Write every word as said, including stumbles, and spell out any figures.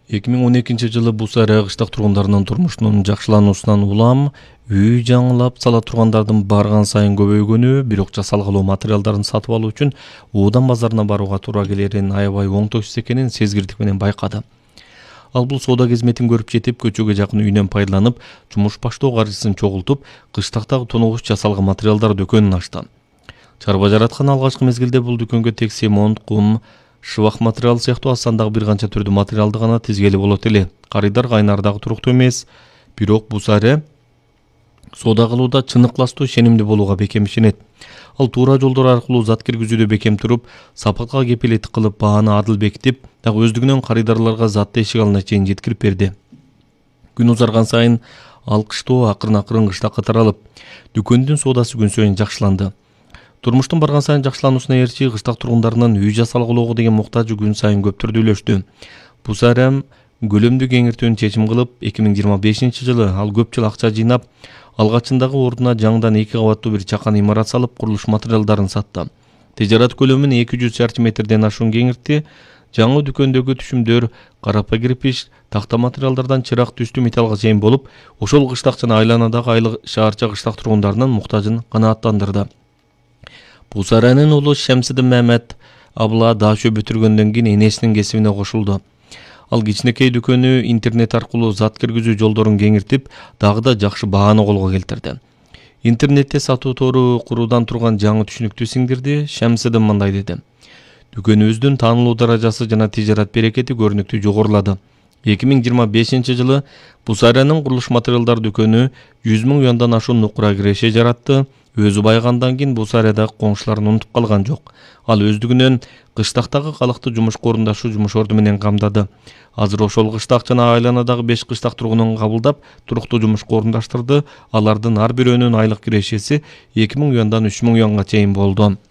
эки миң он экинчи жылы Бусария кыштак тургундарынын турмушунун жакшылануусунан улам үй жаңылап сала тургандардын барган сайын көбөйгөнү, бирок жасалгалуу материалдарын сатып алуу үчүн Оодан базарына барууга туура келерин аябай оңтойсуз экенин сезгирдик менен байкады. Ал бул соода кызметин көрүп жетип, көчөгө жакын үйүнөн пайдаланып, жумуш баштоо каржысын чогултуп, кыштактагы тоногуч жасалган материалдар дүкөнүн ачты. Чарба жараткан алгачкы мезгилде бул дүкөнгө тек цемент, кум, шыбак материал сыяктуу аз сандагы бир канча түрдүү материалды гана тизгели болот эле. Карыйдар кайнардагы туруктуу эмес, бирок Бусария соода кылууда чыныктуу ишенимдүү болууга бекем ишенет. Ал туура жолдор аркылуу зат киргизүүдө бекем туруп, сапатка кепилеттик кылып, бааны адыл бекитип, дагы өздүгүнөн карыйдарларга затты эшик алдына чейин жеткирип берди. Күн узарган сайын ал кыштоо акырын-акырын кыштакка таралып, дүкөндүн соодасы күн сайын жакшыланды. Турмуштун барган сайын жакшылануусуна ээрчи кыштак тургундарынын үй жасалгылоого деген муктажы күн сайын көп түрдө үйлөштү. Бусария көлөмдү кеңиртүүнү чечим кылып, эки миң жыйырма бешинчи жылы ал көп жыл акча жыйнап, алгачындагы ордуна жаңыдан эки кабаттуу бир чакан имарат салып, курулуш материалдарын сатты. Тижарат көлөмүн эки жүз чарчы метрден ашуун кеңиртти. Жаңы дүкөндөгү түшүмдөр карапа кирпич, такта материалдардан чырак түстүү металлга чейин болуп, ошол кыштак жана айланадагы айлык шаарча кыштак тургундарынын муктажын канааттандырды. Бусариянын уулу Шемсидин Мехмет абла даашө бүтүргөндөн кийин энесинин кесибине кошулду. Ал кичинекей дүкөнү интернет аркылуу зат киргизүү жолдорун кеңиртип, дагы да жакшы бааны колго келтирди. Интернетте сатуу тору куруудан турган жаңы түшүнүктү сиңдирди. Шемсидин мындай деди: "Дүкөнүбүздүн таанылуу даражасы жана тижарат берекети көрүнүктүү жогорулады. эки миң жыйырма бешинчи жылы Бусариянын курулуш материалдар дүкөнү жүз миң юандан ашуун нукура киреше жаратты. Өзү байгандан кийин Бусариядагы коңшуларын унутуп калган жок. Ал өздүгүнөн кыштактагы калыкты жумушка орундашуу жумуш орду менен камдады. Азыр ошол кыштак жана айланадагы беш кыштак тургунун кабылдап, туруктуу жумушка орундаштырды. Алардын ар бирөөнүн айлык кирешеси эки миң юандан үч миң юанга чейин болду.